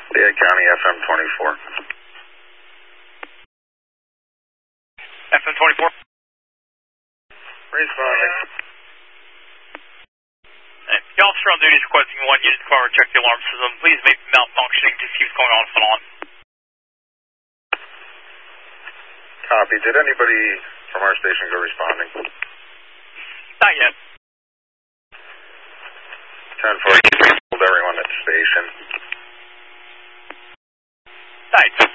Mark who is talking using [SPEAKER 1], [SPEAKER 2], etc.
[SPEAKER 1] Fayette County FM 24.
[SPEAKER 2] FM 24.
[SPEAKER 1] Responding.
[SPEAKER 2] The officer on duty is requesting 1 unit to come over and check the alarm system. Please make it malfunctioning to see what's going on and on.
[SPEAKER 1] Copy. Did anybody from our station go responding?
[SPEAKER 2] Not yet.
[SPEAKER 1] 10-4, told everyone at the station.
[SPEAKER 2] Nice.